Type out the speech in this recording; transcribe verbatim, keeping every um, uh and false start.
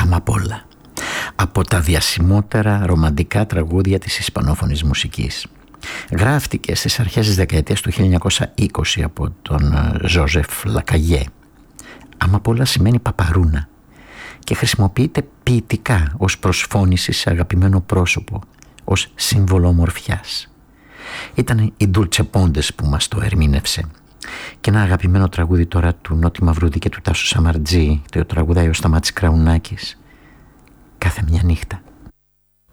Αμαπόλα, από τα διασημότερα ρομαντικά τραγούδια της ισπανόφωνης μουσικής. Γράφτηκε στις αρχές της δεκαετίας του χίλια εννιακόσια είκοσι από τον Ζόζεφ Λακαγιέ. Αμαπόλα σημαίνει παπαρούνα και χρησιμοποιείται ποιητικά ως προσφώνηση σε αγαπημένο πρόσωπο, ως σύμβολο ομορφιάς. Ήταν η Ντούλτσε Πόντες που μας το ερμήνευσε. Και ένα αγαπημένο τραγούδι τώρα του Νότι Μαυρούδη και του Τάσου Σαμαρτζή, το τραγουδάει ο Σταμάτης Κραουνάκης, κάθε μια νύχτα.